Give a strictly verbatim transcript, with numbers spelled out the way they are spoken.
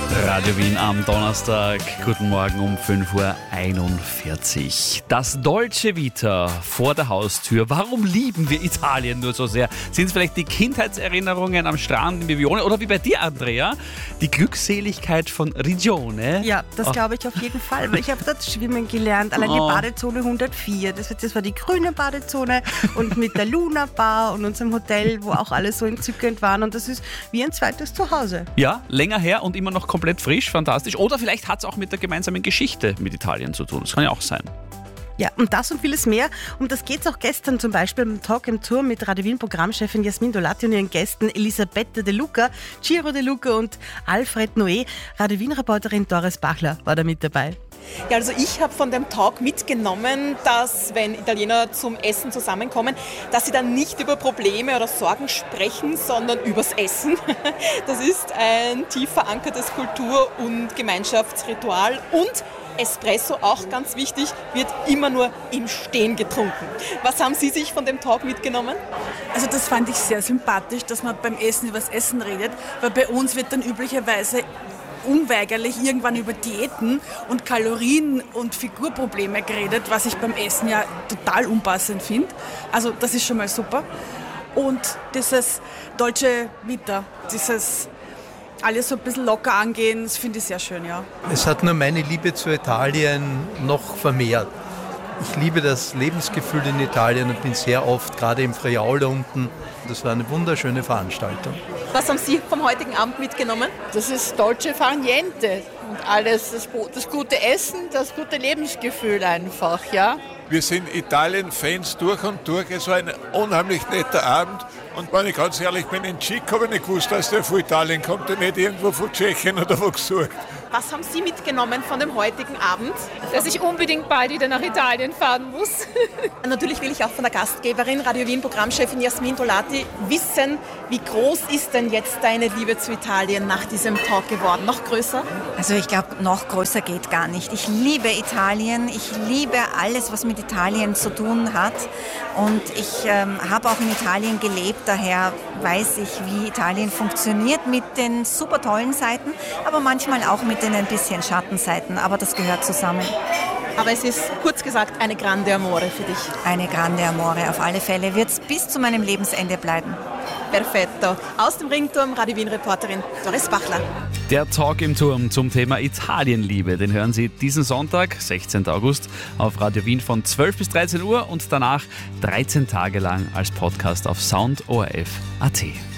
Radio Wien am Donnerstag. Guten Morgen um fünf Uhr einundvierzig. Das Dolce Vita vor der Haustür. Warum lieben wir Italien nur so sehr? Sind es vielleicht die Kindheitserinnerungen am Strand in Bibione oder wie bei dir, Andrea, die Glückseligkeit von Regione? Ja, das glaube ich auf jeden Fall, weil ich habe dort schwimmen gelernt. Allein die Oh. Badezone hundertvier, das, das war die grüne Badezone und mit der Luna Bar und unserem Hotel, wo auch alles so entzückend waren. Und das ist wie ein zweites Zuhause. Ja, länger her und immer noch komplett frisch, fantastisch. Oder vielleicht hat es auch mit der gemeinsamen Geschichte mit Italien zu tun. Das kann ja auch sein. Ja, und das und vieles mehr. Um das geht es auch gestern zum Beispiel beim Talk im Tour mit Radio Wien Programmchefin Jasmin Dolati und ihren Gästen Elisabetta De Luca, Ciro De Luca und Alfred Noé. Radio Wien-Reporterin Doris Bachler war da mit dabei. Ja, also ich habe von dem Talk mitgenommen, dass wenn Italiener zum Essen zusammenkommen, dass sie dann nicht über Probleme oder Sorgen sprechen, sondern übers Essen. Das ist ein tief verankertes Kultur- und Gemeinschaftsritual und Espresso, auch ganz wichtig, wird immer nur im Stehen getrunken. Was haben Sie sich von dem Talk mitgenommen? Also das fand ich sehr sympathisch, dass man beim Essen über das Essen redet, weil bei uns wird dann üblicherweise unweigerlich irgendwann über Diäten und Kalorien und Figurprobleme geredet, was ich beim Essen ja total unpassend finde. Also das ist schon mal super. Und dieses Dolce Vita, dieses alles so ein bisschen locker angehen, das finde ich sehr schön, ja. Es hat nur meine Liebe zu Italien noch vermehrt. Ich liebe das Lebensgefühl in Italien und bin sehr oft, gerade im Friaul unten. Das war eine wunderschöne Veranstaltung. Was haben Sie vom heutigen Abend mitgenommen? Das ist Dolce Far Niente und alles, das, das gute Essen, das gute Lebensgefühl einfach, ja. Wir sind Italien-Fans durch und durch. Es war ein unheimlich netter Abend. Und wenn ich ganz ehrlich bin, in Chic habe ich nicht gewusst, dass der von Italien kommt und nicht irgendwo von Tschechien oder wo gesucht. Was haben Sie mitgenommen von dem heutigen Abend? Dass ich unbedingt bald wieder nach Italien fahren muss. Natürlich will ich auch von der Gastgeberin, Radio Wien Programmchefin Jasmin Dolati, wissen, wie groß ist denn jetzt deine Liebe zu Italien nach diesem Talk geworden? Noch größer? Also ich glaube, noch größer geht gar nicht. Ich liebe Italien, ich liebe alles, was mit Italien zu tun hat. Und ich ähm, habe auch in Italien gelebt, daher weiß ich, wie Italien funktioniert mit den super tollen Seiten, aber manchmal auch mit den ein bisschen Schattenseiten. Aber das gehört zusammen. Aber es ist, kurz gesagt, eine grande Amore für dich. Eine grande Amore. Auf alle Fälle wird es bis zu meinem Lebensende bleiben. Perfetto. Aus dem Ringturm, Radio Wien-Reporterin Doris Bachler. Der Talk im Turm zum Thema Italienliebe, den hören Sie diesen Sonntag, sechzehnten August, auf Radio Wien von zwölf bis dreizehn Uhr und danach dreizehn Tage lang als Podcast auf sound o r f punkt a t.